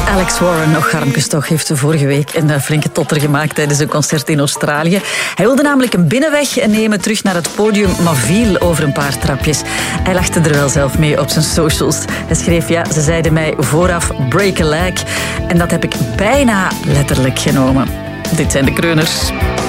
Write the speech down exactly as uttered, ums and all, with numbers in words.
Alex Warren, nog garmkes toch, heeft vorige week een flinke totter gemaakt tijdens een concert in Australië. Hij wilde namelijk een binnenweg nemen terug naar het podium, maar viel over een paar trapjes. Hij lachte er wel zelf mee op zijn socials. Hij schreef, ja, ze zeiden mij vooraf break a leg. En dat heb ik bijna letterlijk genomen. Dit zijn de Kreuners.